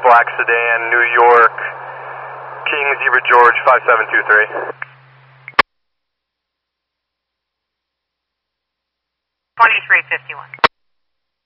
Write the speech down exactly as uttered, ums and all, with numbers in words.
black sedan, New York, King Zebra George five seven two three. twenty-three fifty-one.